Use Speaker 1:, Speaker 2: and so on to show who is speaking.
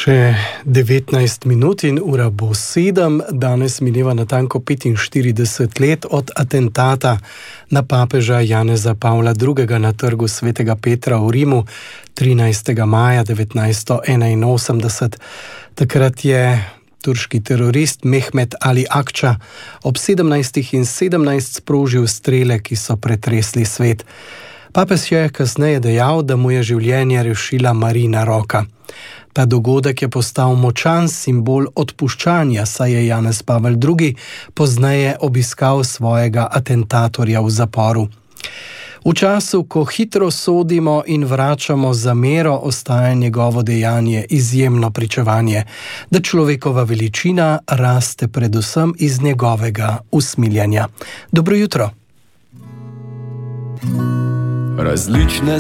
Speaker 1: Še 19 minut in ura bo 7. Danes mineva natanko 45 let od atentata na papeža Janeza Pavla II. Na trgu Svetega Petra v Rimu 13. maja 1981. Takrat je turški terorist Mehmet Ali Akça ob 17:17 sprožil strele, ki so pretresli svet. Papež je kasneje dejal, da mu je življenje rešila Marina roka. Ta dogodek je postal močan simbol odpuščanja, saj je Janez Pavel II. Pozneje obiskal svojega atentatorja v zaporu. V času, ko hitro sodimo in vračamo zamero, ostaja njegovo dejanje izjemno pričevanje, da človekova veličina raste predvsem iz njegovega usmiljenja. Dobro jutro.
Speaker 2: Različne